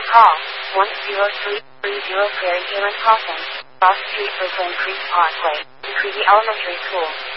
Call 10330 Prairie Hill Crossing, Cross Street, Brooklyn Creek Parkway, McCreevy Elementary School.